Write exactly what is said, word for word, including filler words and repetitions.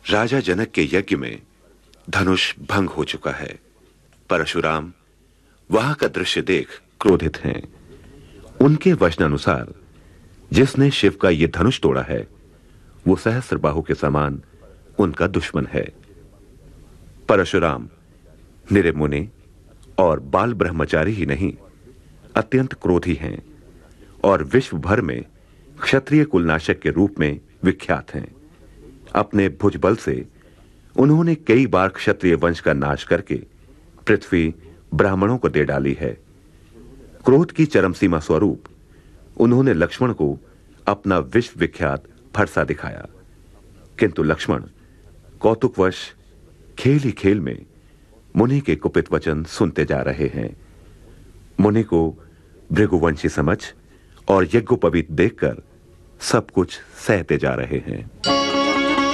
राजा जनक के यज्ञ में धनुष भंग हो चुका है। परशुराम वहां का दृश्य देख क्रोधित हैं। उनके वचनानुसार जिसने शिव का यह धनुष तोड़ा है वो सहस्त्रबाहु के समान उनका दुश्मन है। परशुराम निरे मुनि और बाल ब्रह्मचारी ही नहीं, अत्यंत क्रोधी हैं और विश्व भर में क्षत्रिय कुलनाशक के रूप में विख्यात हैं। अपने भुजबल से उन्होंने कई बार क्षत्रिय वंश का नाश करके पृथ्वी ब्राह्मणों को दे डाली है। क्रोध की चरम सीमा स्वरूप उन्होंने लक्ष्मण को अपना विश्व विख्यात फरसा दिखाया, किंतु लक्ष्मण कौतुकवश खेल ही खेल में मुनि के कुपित वचन सुनते जा रहे हैं। मुनि को भृगुवंशी समझ और यज्ञोपवीत देखकर सब कुछ सहते जा रहे हैं।